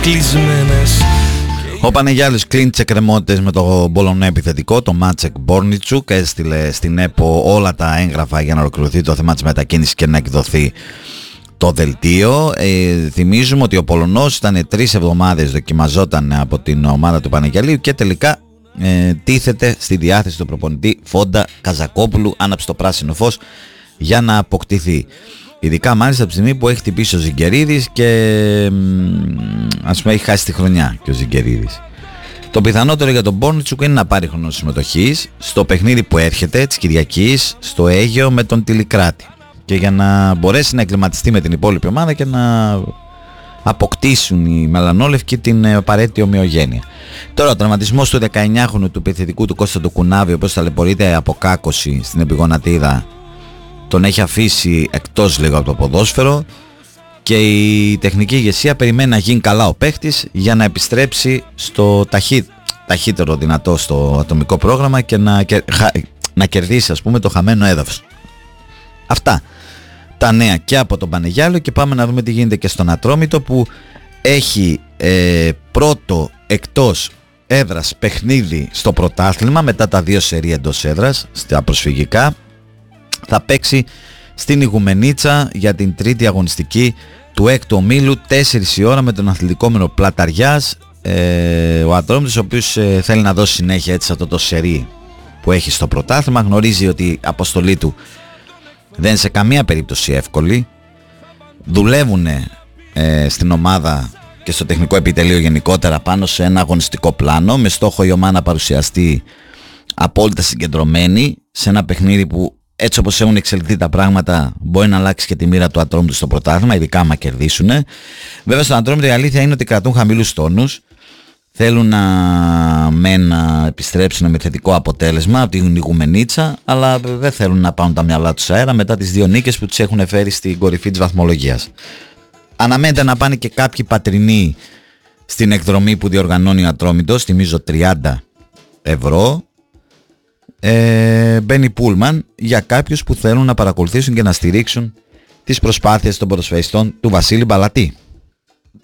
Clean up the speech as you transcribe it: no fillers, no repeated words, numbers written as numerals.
κλεισμένες. Ο Πανεγιάλης κλείνει εκκρεμότητες με το Μπολονό επιθετικό, το Μάτσεκ Μπόρνιτσουκ. Έστειλε στην ΕΠΟ όλα τα έγγραφα για να ολοκληρωθεί το θέμα της μετακίνησης και να εκδοθεί το δελτίο. Θυμίζουμε ότι ο Πολωνός ήταν 3 εβδομάδες, δοκιμαζόταν από την ομάδα του Πανεγιαλίου και τελικά τίθεται στη διάθεση του προπονητή Φόντα Καζακόπουλου, άναψε το πράσινο φως για να αποκτηθεί. Ειδικά μάλιστα από τη στιγμή που έχει χτυπήσει ο Ζιγκερίδης και ας πούμε έχει χάσει τη χρονιά και ο Ζιγκερίδης. Το πιθανότερο για τον Μπόρνιτσουκ είναι να πάρει χρόνο συμμετοχής στο παιχνίδι που έρχεται της Κυριακής στο Αίγαιο με τον Τιλικράτη, και για να μπορέσει να εκκληματιστεί με την υπόλοιπη ομάδα και να αποκτήσουν οι μελανόλευκοι την απαραίτητη ομοιογένεια. Τώρα ο τραυματισμός του 19χρονου του επιθετικού του Κώστα του Κουνάβη, όπως ταλαιπωρείται από κάκωση στην επιγονατίδα, τον έχει αφήσει εκτός λίγο από το ποδόσφαιρο και η τεχνική ηγεσία περιμένει να γίνει καλά ο παίχτης για να επιστρέψει στο ταχύτερο δυνατό στο ατομικό πρόγραμμα και να κερδίσει ας πούμε το χαμένο έδαφος. Αυτά τα νέα και από τον Πανεγιάλο, και πάμε να δούμε τι γίνεται και στον Ατρόμητο, που έχει πρώτο εκτός έδρας παιχνίδι στο πρωτάθλημα μετά τα 2 σερί εντός έδρας στα προσφυγικά. Θα παίξει στην Ιγουμενίτσα για την τρίτη αγωνιστική του 6ου ομίλου 4 η ώρα με τον αθλητικόμενο Πλαταριάς. Ο Ατρόμητος, ο οποίος θέλει να δώσει συνέχεια έτσι αυτό το σερί που έχει στο πρωτάθλημα, γνωρίζει ότι η αποστολή του δεν είναι σε καμία περίπτωση εύκολη. Δουλεύουν στην ομάδα και στο τεχνικό επιτελείο γενικότερα πάνω σε ένα αγωνιστικό πλάνο, με στόχο η ομάδα να παρουσιαστεί απόλυτα συγκεντρωμένη σε ένα παιχνίδι που, έτσι όπως έχουν εξελιχθεί τα πράγματα, μπορεί να αλλάξει και τη μοίρα του Ατρόμητου στο πρωτάθλημα, ειδικά άμα κερδίσουν. Βέβαια στον Ατρόμητο η αλήθεια είναι ότι κρατούν χαμηλούς τόνους. Θέλουν να επιστρέψουν με θετικό αποτέλεσμα από την Ιγουμενίτσα, αλλά δεν θέλουν να πάρουν τα μυαλά τους αέρα μετά τις 2 νίκες που τους έχουν φέρει στην κορυφή της βαθμολογίας. Αναμένεται να πάνε και κάποιοι πατρινοί στην εκδρομή που διοργανώνει ο Ατρόμητος, θυμίζω 30 ευρώ. Μπαίνει πούλμαν για κάποιους που θέλουν να παρακολουθήσουν και να στηρίξουν τις προσπάθειες των ποδοσφαιριστών του Βασίλη Μπαλατή.